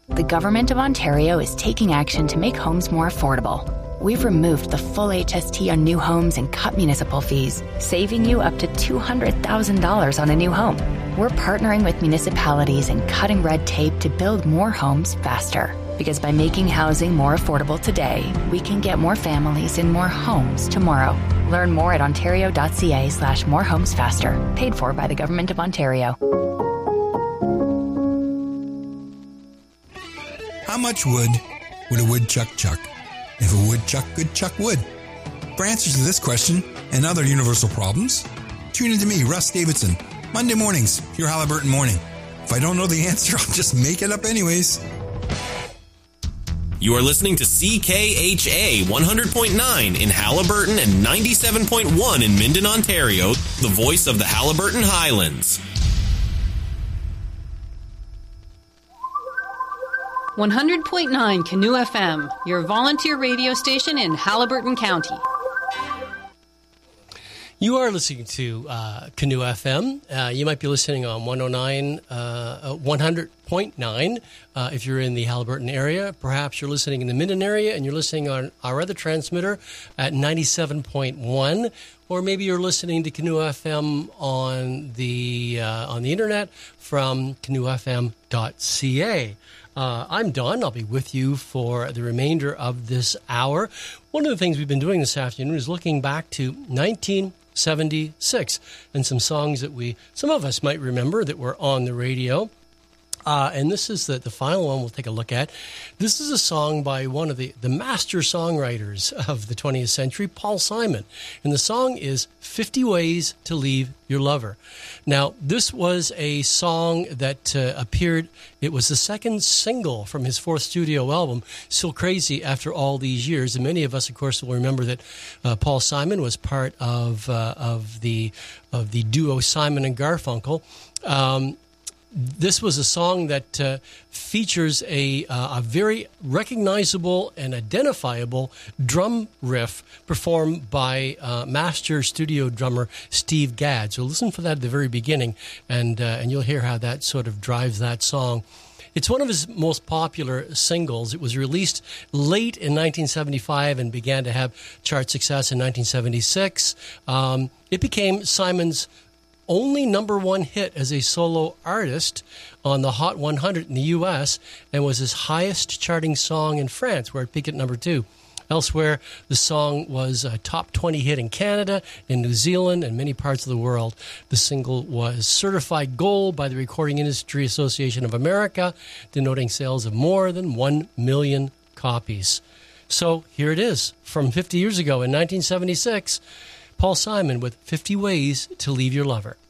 The Government of Ontario is taking action to make homes more affordable. We've removed the full HST on new homes and cut municipal fees, saving you up to $200,000 on a new home. We're partnering with municipalities and cutting red tape to build more homes faster. Because by making housing more affordable today, we can get more families in more homes tomorrow. Learn more at ontario.ca/morehomesfaster. Paid for by the Government of Ontario. How much wood would a woodchuck chuck if a woodchuck could chuck wood? For answers to this question and other universal problems, tune in to me, Russ Davidson, Monday mornings, your Haliburton Morning. If I don't know the answer, I'll just make it up anyways. You are listening to CKHA 100.9 in Haliburton and 97.1 in Minden, Ontario, the voice of the Haliburton Highlands. 100.9 Canoe FM, your volunteer radio station in Haliburton County. You are listening to Canoe FM. You might be listening on 100.9 if you're in the Haliburton area. Perhaps you're listening in the Minden area and you're listening on our other transmitter at 97.1. Or maybe you're listening to Canoe FM on the internet from canoefm.ca. I'm Don. I'll be with you for the remainder of this hour. One of the things we've been doing this afternoon is looking back to 1976 and some songs that some of us might remember that were on the radio. And this is the final one we'll take a look at. This is a song by one of the master songwriters of the 20th century, Paul Simon. And the song is 50 Ways to Leave Your Lover. Now, this was a song that appeared, it was the second single from his fourth studio album, Still Crazy After All These Years. And many of us, of course, will remember that Paul Simon was part of the duo Simon and Garfunkel. This was a song that features a very recognizable and identifiable drum riff performed by master studio drummer Steve Gadd. So listen for that at the very beginning, and you'll hear how that sort of drives that song. It's one of his most popular singles. It was released late in 1975 and began to have chart success in 1976. It became Simon's only number one hit as a solo artist on the Hot 100 in the U.S. and was his highest charting song in France, where it peaked at number 2. Elsewhere, the song was a top 20 hit in Canada, in New Zealand, and many parts of the world. The single was certified gold by the Recording Industry Association of America, denoting sales of more than 1 million copies. So here it is, from 50 years ago in 1976, Paul Simon with 50 Ways to Leave Your Lover.